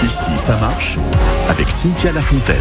Ici, ça marche avec Cynthia Lafontaine.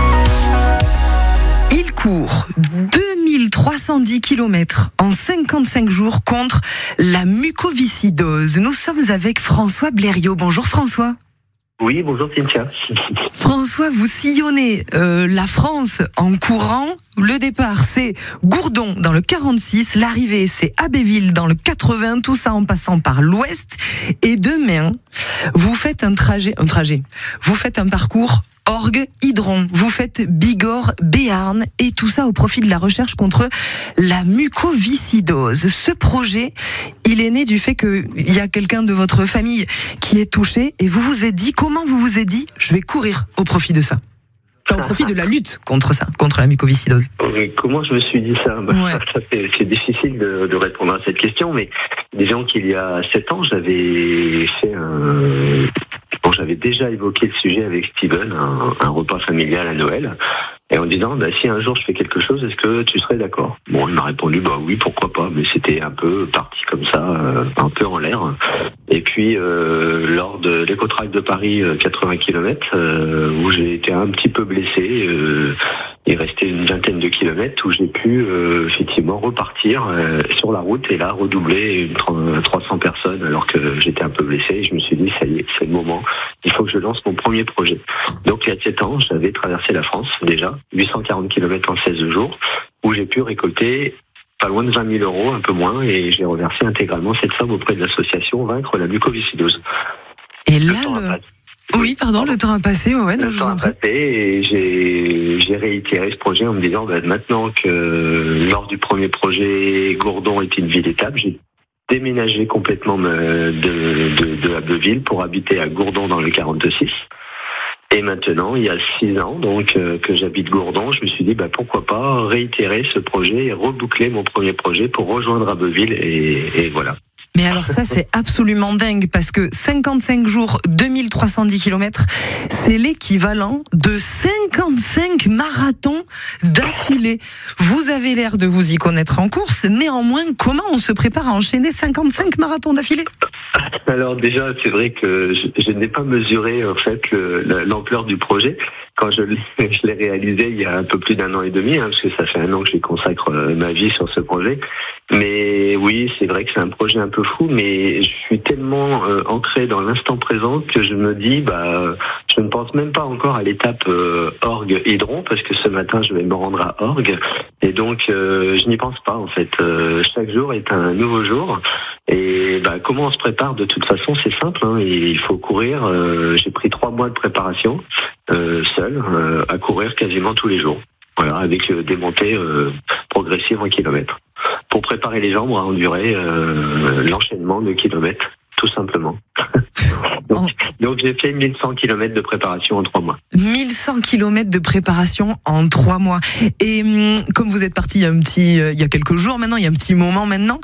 Il court 2310 km en 55 jours contre la mucoviscidose. Nous sommes avec François Blériot. Bonjour François. Oui, bonjour Cynthia. François, vous sillonnez la France en courant. Le départ, c'est Gourdon dans le 46. L'arrivée, c'est Abbeville dans le 80. Tout ça en passant par l'ouest. Et demain, vous faites un trajet. Vous faites un parcours Orgues-Idron. Vous faites Bigorre-Béarn. Et tout ça au profit de la recherche contre la mucoviscidose. Ce projet, il est né du fait qu'il y a quelqu'un de votre famille qui est touché. Et vous vous êtes dit, comment vous vous êtes dit, je vais courir au profit de ça? Au profit de la lutte contre ça, contre la mucoviscidose. Oui, comment je me suis dit ça? C'est difficile de répondre à cette question, mais disons qu'il y a 7 ans, j'avais déjà évoqué le sujet avec Steven, un repas familial à Noël, et en disant, si un jour je fais quelque chose, est-ce que tu serais d'accord? Bon, il m'a répondu, oui, pourquoi pas, mais c'était un peu parti comme ça, un peu en l'air. Et puis, lors de l'Ecotrack de Paris, 80 km, où j'ai été un petit peu blessé, il restait une vingtaine de kilomètres où j'ai pu effectivement repartir sur la route et là redoubler 300 personnes alors que j'étais un peu blessé. Et je me suis dit, ça y est, c'est le moment, il faut que je lance mon premier projet. Donc il y a 7 ans, j'avais traversé la France déjà, 840 km en 16 jours, où j'ai pu récolter pas loin de 20 000 euros, un peu moins, et j'ai reversé intégralement cette somme auprès de l'association Vaincre la mucoviscidose. Et là, le temps a passé, le temps a passé, et j'ai réitéré ce projet en me disant, maintenant que lors du premier projet, Gourdon était une ville-étape, j'ai déménagé complètement de Abbeville pour habiter à Gourdon dans le 46. Et maintenant, il y a 6 ans, donc que j'habite Gourdon, je me suis dit pourquoi pas réitérer ce projet et reboucler mon premier projet pour rejoindre Abbeville et voilà. Mais alors ça, c'est absolument dingue parce que 55 jours, 2310 km, c'est l'équivalent de 55 marathons d'affilée. Vous avez l'air de vous y connaître en course, néanmoins, comment on se prépare à enchaîner 55 marathons d'affilée? Alors déjà, c'est vrai que je n'ai pas mesuré en fait l'ampleur du projet quand je l'ai réalisé il y a un peu plus d'1 an et demi, parce que ça fait 1 an que j'y consacre ma vie sur ce projet. Mais oui, c'est vrai que c'est un projet un peu fou, mais je suis tellement ancré dans l'instant présent que je me dis, je ne pense même pas encore à l'étape Orgues-Idron, parce que ce matin je vais me rendre à Orgues, et donc je n'y pense pas en fait. Chaque jour est un nouveau jour, et comment on se prépare? De toute façon, c'est simple, il faut courir. J'ai pris 3 mois de préparation seul à courir quasiment tous les jours. Voilà, avec des montées progressives en kilomètres. Pour préparer les jambes à endurer l'enchaînement de kilomètres, tout simplement. Donc j'ai fait 1100 km de préparation en 3 mois. 1100 km de préparation en 3 mois. Et comme vous êtes parti il y a quelques jours maintenant, il y a un petit moment maintenant,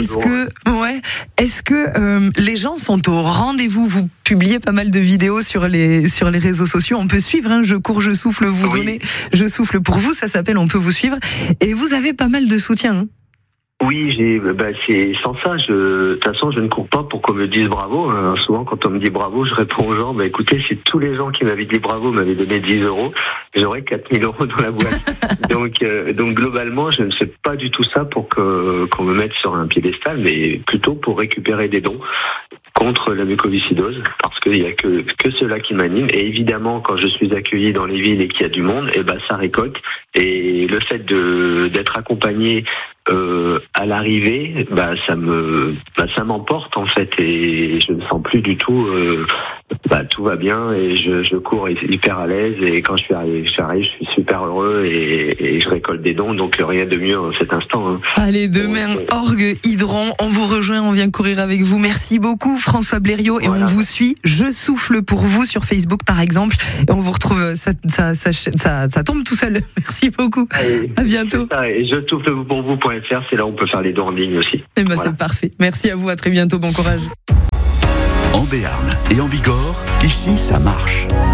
est-ce que les gens sont au rendez-vous? Vous publiez pas mal de vidéos sur les réseaux sociaux. On peut suivre, je cours, je souffle, vous donnez, je souffle pour vous, ça s'appelle On peut vous suivre. Et vous avez pas mal de soutien. Oui, c'est sans ça. De toute façon, je ne cours pas pour qu'on me dise bravo. Souvent, quand on me dit bravo, je réponds aux gens, écoutez, si tous les gens qui m'avaient dit bravo m'avaient donné 10 euros, j'aurais 4 000 euros dans la boîte. donc globalement, je ne fais pas du tout ça pour qu'on me mette sur un piédestal, mais plutôt pour récupérer des dons contre la mucoviscidose, parce qu'il n'y a que cela qui m'anime. Et évidemment, quand je suis accueilli dans les villes et qu'il y a du monde, ça récolte. Et le fait d'être accompagné à l'arrivée, ça m'emporte en fait, et je ne sens plus du tout. Tout va bien et je cours hyper à l'aise, et quand je suis super heureux et je récolte des dons, donc rien de mieux en cet instant. Allez, demain, Orgues-Idron, on vous rejoint, on vient courir avec vous. Merci beaucoup François Blériot, et on vous suit. Je souffle pour vous sur Facebook par exemple, et on vous retrouve, ça tombe tout seul. Merci beaucoup. Allez, à bientôt. Et je souffle pour vous.fr, c'est là où on peut faire les dons en ligne aussi. C'est parfait. Merci à vous, à très bientôt, bon courage. En Béarn et en Bigorre, ici ça marche.